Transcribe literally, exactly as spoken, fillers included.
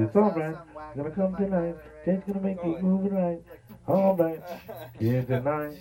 It's alright. Gonna come tonight. Tate's gonna make it move right. Alright. Here tonight.